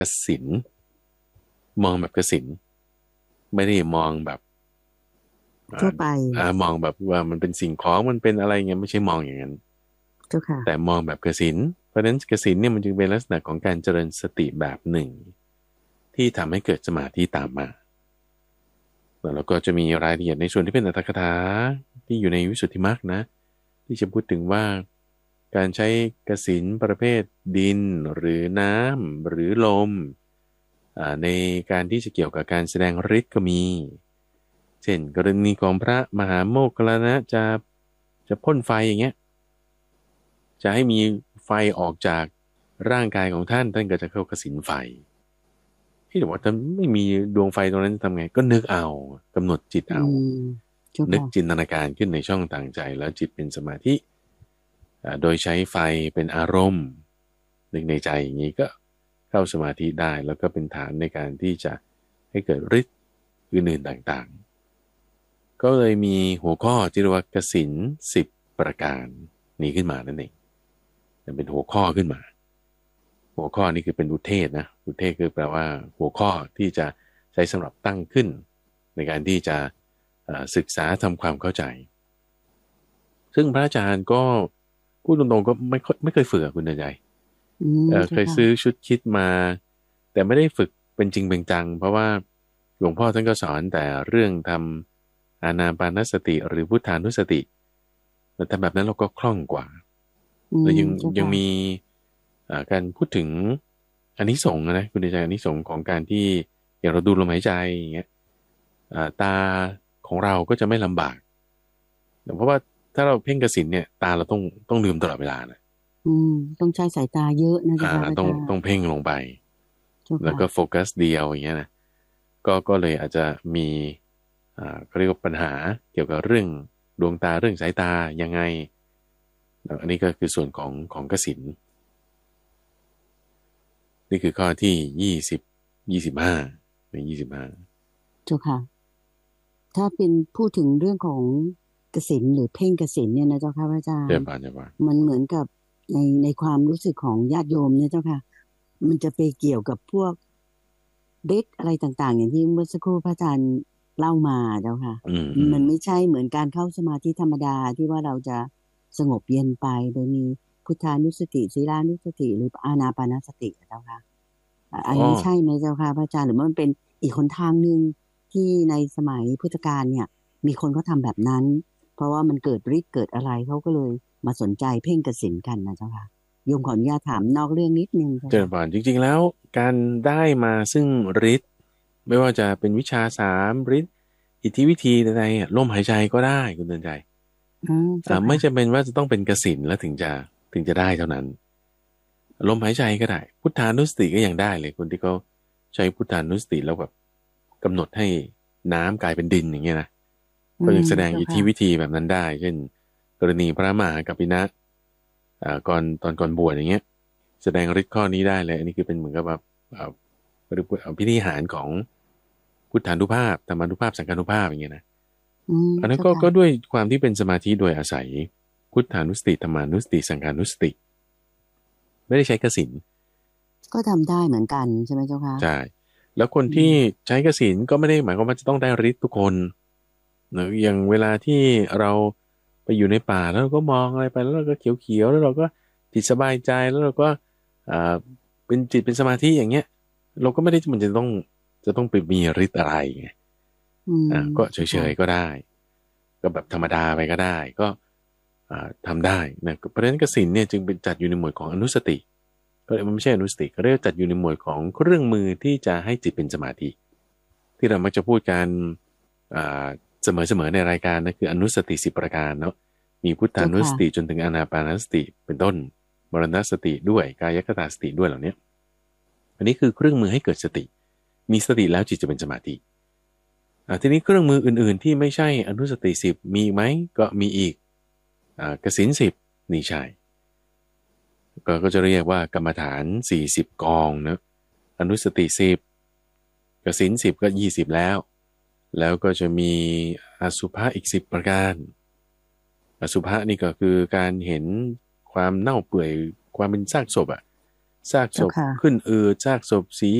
กสิณมองแบบกสิณไม่ได้มองแบบอ่าทั่วไปมองแบบว่ามันเป็นสิ่งของมันเป็นอะไรเงี้ยไม่ใช่มองอย่างนั้นเจ้าค่ะแต่มองแบบกสิณเพราะฉะนั้นกสิณเนี่ยมันจึงเป็นลักษณะของการเจริญสติแบบหนึ่งที่ทำให้เกิดสมาธิตามมาแล้วก็จะมีรายละเอียดในส่วนที่เป็นอรรถกถาที่อยู่ในวิสุทธิมรรคนะที่จะพูดถึงว่าการใช้กสิณประเภทดินหรือน้ำหรือลมในการที่จะเกี่ยวกับการแสดงฤทธิ์ก็มีเช่นกรณีของพระมหาโมคคัลลานะจะพ่นไฟอย่างเงี้ยจะให้มีไฟออกจากร่างกายของท่านก็จะเข้ากสิณไฟที่บอกว่าถ้าไม่มีดวงไฟตรงนั้นจะทำไงก็นึกเอากำหนดจิตอืเอามเจ้านึกจิค่ะนตนาการขึ้นในช่องต่างใจแล้วจิตเป็นสมาธิโดยใช้ไฟเป็นอารมณ์นึกในใจอย่างนี้ก็เข้าสมาธิได้แล้วก็เป็นฐานในการที่จะให้เกิดฤทธิ์อื่นๆต่างๆก็เลยมีหัวข้อที่เรียกว่ากสิณ10ประการนี้ขึ้นมานั่นเองเป็นหัวข้อขึ้นมาหัวข้อนี้คือเป็นอุเทศนะอุเทศคือแปลว่าหัวข้อที่จะใช้สำหรับตั้งขึ้นในการที่จะศึกษาทำความเข้าใจซึ่งพระอาจารย์ก็พูดตรงๆก็ไม่เคยฝึกอะคุณเดชใจอืมเจ้าค่ะเคยซื้อชุดคิดมาแต่ไม่ได้ฝึกเป็นจริงเป็นจังเพราะว่าหลวงพ่อท่านก็สอนแต่เรื่องทำอานาปานสติหรือพุทธานุสติแต่ทำแบบนั้นเราก็คล่องกว่าอืมแล้วยังเจ้าค่ะยังมีการพูดถึงอานิสงส์นะคุณเดชใจอานิสงส์ของการที่อย่างเราดูลมหายใจอย่างเงี้ยตาของเราก็จะไม่ลำบากเพราะว่าถ้าเราเพ่งกสิณเนี่ยตาเราต้องลืมตลอดเวลานะอืมต้องใช้สายตาเยอะนะเจ้าค่ะพระต้องอาจารย์ต้องเพ่งลงไปเจ้าค่ะแล้วก็โฟกัสเดียวอย่างเงี้ยนะก็เลยอาจจะมีเขาเรียกว่าปัญหาเกี่ยวกับเรื่องดวงตาเรื่องสายตายังไงอันนี้ก็คือส่วนของกสิณนี่คือข้อที่25ใน25 เจ้าค่ะถ้าเป็นพูดถึงเรื่องของกสิณหรือเพ่งกสิณเนี่ยนะเจ้าค่ะพระอาจารย์เจ้าป่านมันเหมือนกับในความรู้สึกของญาติโยมเนี่ยเจ้าค่ะมันจะไปเกี่ยวกับพวกฤทธิ์อะไรต่างๆอย่างที่เมื่อสักครู่พระอาจารย์เล่ามาเจ้าค่ะอืมมันไม่ใช่เหมือนการเข้าสมาธิธรรมดาที่ว่าเราจะสงบเย็นไปโดยมีพุทธานุสติศีลานุสติหรืออานาปานสติเจ้าค่ะ อันอ๋อนี้ใช่ไหมเจ้าค่ะพระอาจารย์หรือว่ามันเป็นอีกหนทางหนึ่งที่ในสมัยพุทธกาลเนี่ยมีคนเขาทำแบบนั้นเพราะว่ามันเกิดฤทธิ์เกิดอะไรเขาก็เลยมาสนใจเพ่งกสิณกันนะเจ้าค่ะโยมขออนุญาตถามนอกเรื่องนิดนึงเจ้าค่ะเจ้าป่านจริงๆแล้วการได้มาซึ่งฤทธิ์ไม่ว่าจะเป็นวิชา3ฤทธิ์อิทธิวิธีใดๆลมหายใจก็ได้คุณเตือนใจอืมเจ้าไม่ค่ะจำเป็นว่าจะต้องเป็นกสิณแล้วถึงจะได้เท่านั้นลมหายใจก็ได้พุทธานุสติก็ยังได้เลยคนที่เขาใช้พุทธานุสติแล้วแบบกำหนดให้น้ำกลายเป็นดินอย่างเงี้ยนะอืมก็ยังแสดงเจ้าค่ะอิทธิวิธีแบบนั้นได้เช่นกรณีพระมหากัปปินะก่อนบวชอย่างเงี้ยแสดงฤทธิ์ข้อนี้ได้เลยอันนี้คือเป็นเหมือนกับแบบพิธีหารของพุทธานุภาพธรรมานุภาพสังฆานุภาพอย่างเงี้ยนะอืมอันนั้นเจ้าค่ะก็ด้วยความที่เป็นสมาธิโดยอาศัยพุทธานุสติธรรมานุสติสังขานุสติไม่ได้ใช้กสิณก็ทำได้เหมือนกันใช่ไหมเจ้าค่ะใช่แล้วคนอืที่มใช้กสิณก็ไม่ได้หมายความว่าจะต้องได้ฤทธิ์ทุกคนหรืออย่างเวลาที่เราไปอยู่ในป่าแล้วเราก็มองอะไรไปแล้วเราก็เขียวๆแล้วเราก็จิตสบายใจแล้วเราก็อ่าเป็นจิตเป็นสมาธิอย่างเงี้ยเราก็ไม่ได้มันจะต้องไปมีฤทธิ์อะไรไงอืมก็เฉเจ้าค่ะยๆก็ได้ก็แบบธรรมดาไปก็ได้ก็ ทำได้นะเพราะฉะนั้นกสิณเนี่ยจึงเป็นจัดอยู่ในหมวดของอนุสติก็มันไม่ใช่อนุสติก็เรียกว่าจัดอยู่ในหมวดของเครื่องมือที่จะให้จิตเป็นสมาธิที่เรามักจะพูดกันอ่าเสมอในรายการนะคืออนุสติ10 ประการเนาะมีพุทธาเจ้าค่ะนุสติจนถึงอานาปานสติเป็นต้นมรณสติด้วยกายคตาสติด้วยเหล่านี้อันนี้คือเครื่องมือให้เกิดสติมีสติแล้วจิตจะเป็นสมาธิทีนี้เครื่องมืออื่นๆที่ไม่ใช่อนุสติ10มีไหมก็มีอีกกสิณ10นี่ใช่ ก็จะเรียกว่ากรรมฐาน40 กองนะอนุสติ10กสิณ10ก็20แล้วก็จะมีอสุภะอีก10 ประการอสุภะนี่ก็คือการเห็นความเน่าเปื่อยความเป็นซากศพอ่ะซากศพเจ้าค่ะขึ้นอืดซากศพสี